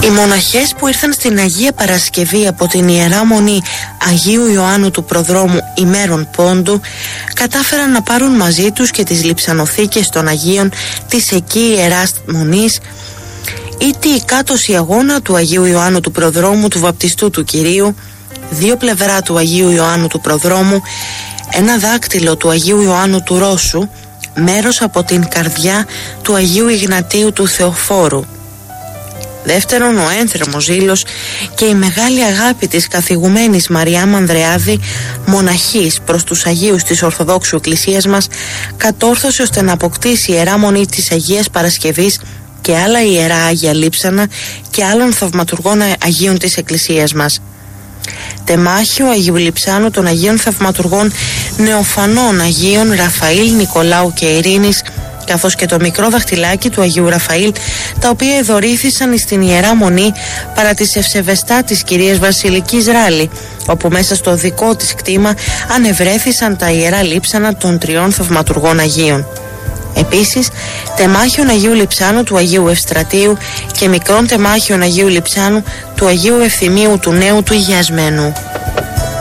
Οι μοναχές που ήρθαν στην Αγία Παρασκευή από την Ιερά Μονή Αγίου Ιωάννου του Προδρόμου ημέρων Πόντου κατάφεραν να πάρουν μαζί τους και τις λειψανοθήκες των Αγίων της εκεί Ιεράς Μονής ή τη κάτωση αγώνα του Αγίου Ιωάννου του Προδρόμου του Βαπτιστού του Κυρίου, δύο πλευρά του Αγίου Ιωάννου του Προδρόμου, ένα δάκτυλο του Αγίου Ιωάννου του Ρώσου, μέρος από την καρδιά του Αγίου Ιγνατίου του Θεοφόρου. Δεύτερον, ο ένθερμος ζήλος και η μεγάλη αγάπη της καθηγουμένης Μαριάμ Ανδρεάδη, μοναχής προς τους Αγίους της Ορθοδόξου Εκκλησίας μας, κατόρθωσε ώστε να αποκτήσει η Ιερά Μονή της Αγίας Παρασκευής και άλλα ιερά Άγια Λείψανα και άλλων θαυματουργών Αγίων της Εκκλησίας μας. Τεμάχιο Αγίου Λειψάνου των Αγίων Θαυματουργών Νεοφανών Αγίων Ραφαήλ, Νικολάου και Ειρήνης, καθώς και το μικρό δαχτυλάκι του Αγίου Ραφαήλ, τα οποία εδωρήθησαν στην Ιερά Μονή παρά της ευσεβεστά της κυρίας Βασιλικής Ράλη, όπου μέσα στο δικό της κτήμα ανεβρέθησαν τα ιερά λείψανα των τριών θαυματουργών Αγίων. Επίσης, τεμάχιον Αγίου Λειψάνου του Αγίου Ευστρατείου και μικρόν τεμάχιον Αγίου Λειψάνου του Αγίου Ευθυμίου του Νέου του Υγιασμένου.